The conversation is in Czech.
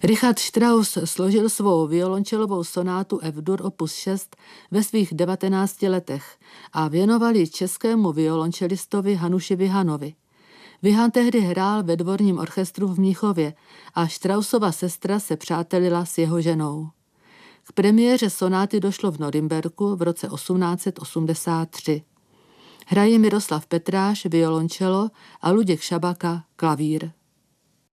Richard Strauss složil svou violončelovou sonátu F-dur opus 6 ve svých 19 letech a věnoval ji českému violončelistovi Hanuši Vihanovi. Vihan tehdy hrál ve dvorním orchestru v Mnichově a Straussova sestra se přátelila s jeho ženou. K premiéře sonáty došlo v Norimberku v roce 1883. Hrají Miroslav Petráš violončelo a Luděk Šabaka klavír.